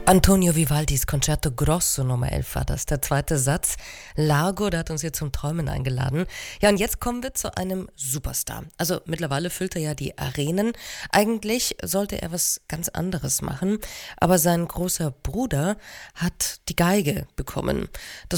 Antonio Vivaldis Concerto Grosso Nummer 11 war das, der zweite Satz. Largo, der hat uns hier zum Träumen eingeladen. Ja, und jetzt kommen wir zu einem Superstar. Also mittlerweile füllt er ja die Arenen. Eigentlich sollte er was ganz anderes machen, aber sein großer Bruder hat die Geige bekommen. Das